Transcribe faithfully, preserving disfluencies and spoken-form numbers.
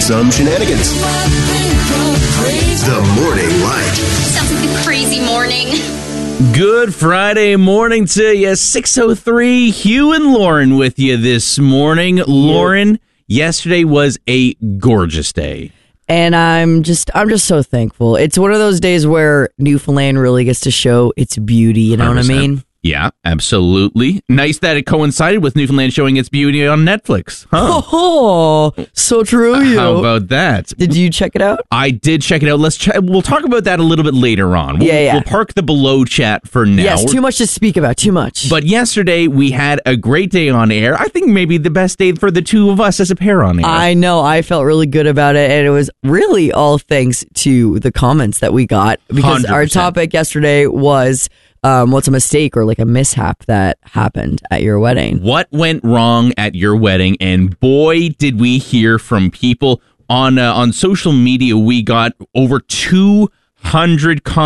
some shenanigans. The Morning Light. Sounds like a crazy morning. Good Friday morning to you. six oh three, Hugh and Lauren with you this morning. Lauren, yesterday was a gorgeous day. And I'm just I'm just so thankful. It's one of those days where Newfoundland really gets to show its beauty, you know one hundred percent. What I mean? Yeah, absolutely. Nice that it coincided with Newfoundland showing its beauty on Netflix. Huh? Oh, so true of you. How about that? Did you check it out? I did check it out. Let's ch- we'll talk about that a little bit later on. We'll, yeah, yeah. We'll park the below chat for now. Yes, too much to speak about, too much. But yesterday we had a great day on air. I think maybe the best day for the two of us as a pair on air. I know. I felt really good about it, and it was really all thanks to the comments that we got. Because one hundred percent. Our topic yesterday was... Um, what's a mistake or like a mishap that happened at your wedding? What went wrong at your wedding? And boy, did we hear from people on uh, on social media. We got over two hundred comments.